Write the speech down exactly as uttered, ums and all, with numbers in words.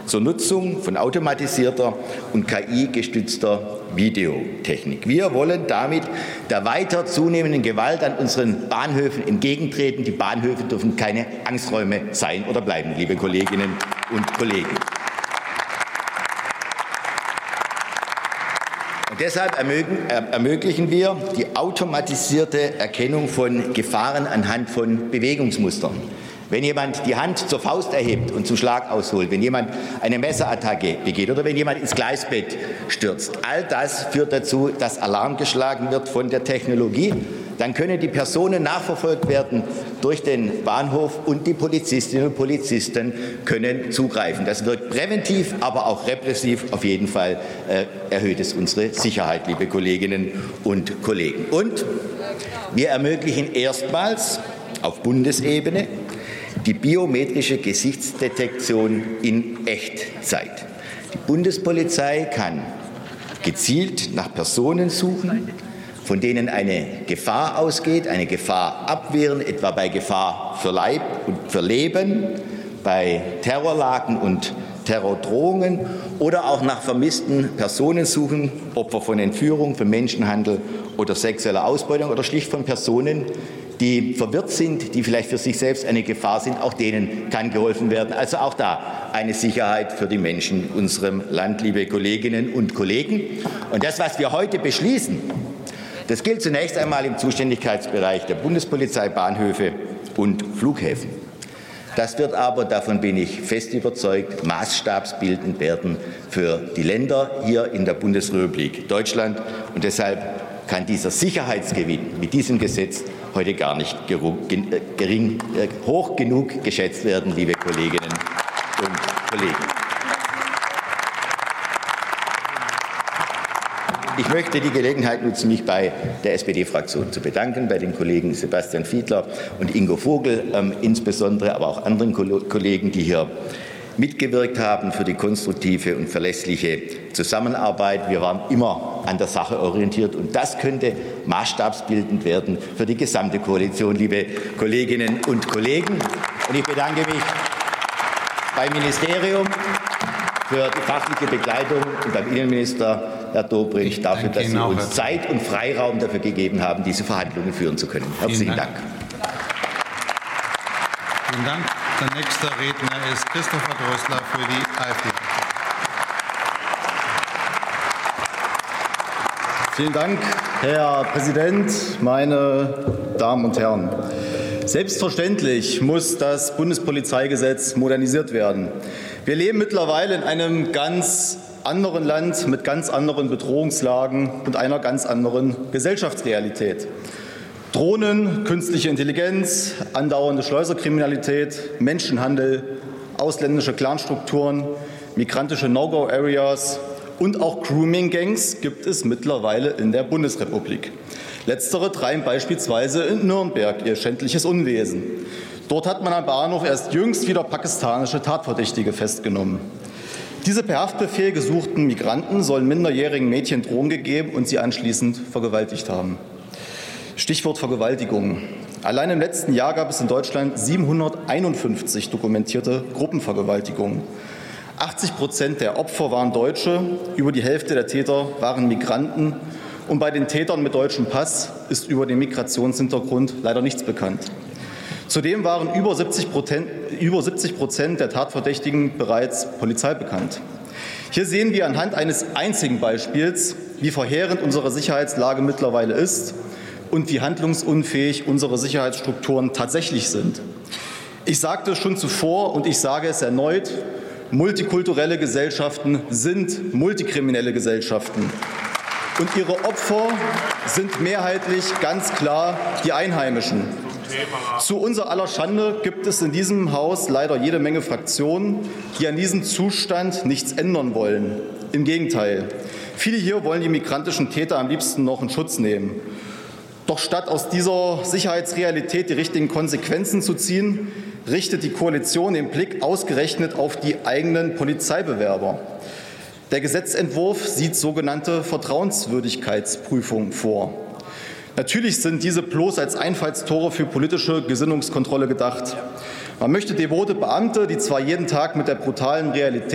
zur Nutzung von automatisierter und K I-gestützter Videotechnik. Wir wollen damit der weiter zunehmenden Gewalt an unseren Bahnhöfen entgegentreten. Die Bahnhöfe dürfen keine Angsträume sein oder bleiben, liebe Kolleginnen und Kollegen. Und deshalb ermöglichen wir die automatisierte Erkennung von Gefahren anhand von Bewegungsmustern. Wenn jemand die Hand zur Faust erhebt und zum Schlag ausholt, wenn jemand eine Messerattacke begeht oder wenn jemand ins Gleisbett stürzt, all das führt dazu, dass Alarm geschlagen wird von der Technologie. Dann können die Personen nachverfolgt werden durch den Bahnhof und die Polizistinnen und Polizisten können zugreifen. Das wirkt präventiv, aber auch repressiv. Auf jeden Fall äh, erhöht es unsere Sicherheit, liebe Kolleginnen und Kollegen. Und wir ermöglichen erstmals auf Bundesebene die biometrische Gesichtsdetektion in Echtzeit. Die Bundespolizei kann gezielt nach Personen suchen, von denen eine Gefahr ausgeht, eine Gefahr abwehren, etwa bei Gefahr für Leib und für Leben, bei Terrorlagen und Terrordrohungen oder auch nach vermissten Personen suchen, Opfer von Entführung, von Menschenhandel oder sexueller Ausbeutung oder schlicht von Personen, die verwirrt sind, die vielleicht für sich selbst eine Gefahr sind. Auch denen kann geholfen werden. Also auch da eine Sicherheit für die Menschen in unserem Land, liebe Kolleginnen und Kollegen. Und das, was wir heute beschließen, das gilt zunächst einmal im Zuständigkeitsbereich der Bundespolizei, Bahnhöfe und Flughäfen. Das wird aber, davon bin ich fest überzeugt, maßstabsbildend werden für die Länder hier in der Bundesrepublik Deutschland. Und deshalb kann dieser Sicherheitsgewinn mit diesem Gesetz heute gar nicht gering, hoch genug geschätzt werden, liebe Kolleginnen und Kollegen. Ich möchte die Gelegenheit nutzen, mich bei der S P D-Fraktion zu bedanken, bei den Kollegen Sebastian Fiedler und Ingo Vogel ähm, insbesondere, aber auch anderen Kollegen, die hier mitgewirkt haben für die konstruktive und verlässliche Zusammenarbeit. Wir waren immer an der Sache orientiert, und das könnte maßstabsbildend werden für die gesamte Koalition, liebe Kolleginnen und Kollegen. Und ich bedanke mich beim Ministerium für die fachliche Begleitung und beim Innenminister, Herr Dobrindt, dafür, dass Sie uns Zeit und Freiraum dafür gegeben haben, diese Verhandlungen führen zu können. Herzlichen Dank. Vielen Dank. Der nächste Redner ist Christopher Drössler für die AfD. Vielen Dank, Herr Präsident, meine Damen und Herren. Selbstverständlich muss das Bundespolizeigesetz modernisiert werden. Wir leben mittlerweile in einem ganz anderen Land mit ganz anderen Bedrohungslagen und einer ganz anderen Gesellschaftsrealität. Drohnen, künstliche Intelligenz, andauernde Schleuserkriminalität, Menschenhandel, ausländische Clanstrukturen, migrantische No-Go-Areas und auch Grooming-Gangs gibt es mittlerweile in der Bundesrepublik. Letztere treiben beispielsweise in Nürnberg ihr schändliches Unwesen. Dort hat man am Bahnhof erst jüngst wieder pakistanische Tatverdächtige festgenommen. Diese per Haftbefehl gesuchten Migranten sollen minderjährigen Mädchen Drohungen gegeben und sie anschließend vergewaltigt haben. Stichwort Vergewaltigung. Allein im letzten Jahr gab es in Deutschland siebenhunderteinundfünfzig dokumentierte Gruppenvergewaltigungen. achtzig Prozent der Opfer waren Deutsche, über die Hälfte der Täter waren Migranten. Und bei den Tätern mit deutschem Pass ist über den Migrationshintergrund leider nichts bekannt. Zudem waren über siebzig Prozent der Tatverdächtigen bereits polizeibekannt. Hier sehen wir anhand eines einzigen Beispiels, wie verheerend unsere Sicherheitslage mittlerweile ist und wie handlungsunfähig unsere Sicherheitsstrukturen tatsächlich sind. Ich sagte es schon zuvor und ich sage es erneut, multikulturelle Gesellschaften sind multikriminelle Gesellschaften. Und ihre Opfer sind mehrheitlich ganz klar die Einheimischen. Zu unser aller Schande gibt es in diesem Haus leider jede Menge Fraktionen, die an diesem Zustand nichts ändern wollen. Im Gegenteil. Viele hier wollen die migrantischen Täter am liebsten noch in Schutz nehmen. Doch statt aus dieser Sicherheitsrealität die richtigen Konsequenzen zu ziehen, richtet die Koalition den Blick ausgerechnet auf die eigenen Polizeibewerber. Der Gesetzentwurf sieht sogenannte Vertrauenswürdigkeitsprüfungen vor. Natürlich sind diese bloß als Einfallstore für politische Gesinnungskontrolle gedacht. Man möchte devote Beamte, die zwar jeden Tag mit der brutalen Realität